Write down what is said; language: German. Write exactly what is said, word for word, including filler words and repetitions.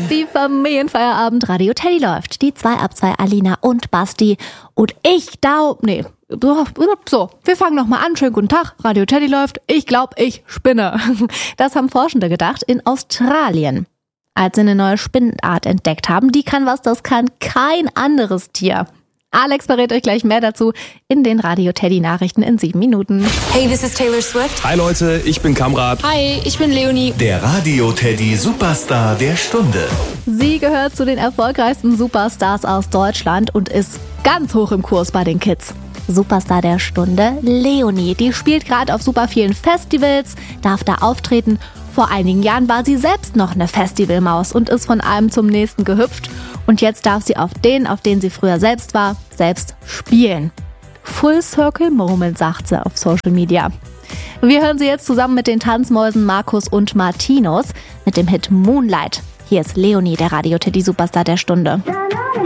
Die Familienfeierabend Radio Teddy läuft. Die zwei ab zwei Alina und Basti. Und ich glaub, nee, so, wir fangen nochmal an. Schönen guten Tag, Radio Teddy läuft. Ich glaub, ich spinne. Das haben Forschende gedacht in Australien, als sie eine neue Spinnenart entdeckt haben. Die kann was, das kann kein anderes Tier. Alex verrät euch gleich mehr dazu in den Radio Teddy Nachrichten in sieben Minuten. Hey, this is Taylor Swift. Hi Leute, ich bin Kamrat. Hi, ich bin Leonie. Der Radio Teddy Superstar der Stunde. Sie gehört zu den erfolgreichsten Superstars aus Deutschland und ist ganz hoch im Kurs bei den Kids. Superstar der Stunde, Leonie. Die spielt gerade auf super vielen Festivals, darf da auftreten. Vor einigen Jahren war sie selbst noch eine Festivalmaus und ist von einem zum nächsten gehüpft. Und jetzt darf sie auf den, auf den sie früher selbst war, selbst spielen. Full Circle Moment, sagt sie auf Social Media. Wir hören sie jetzt zusammen mit den Tanzmäusen Markus und Martinus mit dem Hit Moonlight. Hier ist Leonie, der Radio Teddy Superstar der Stunde.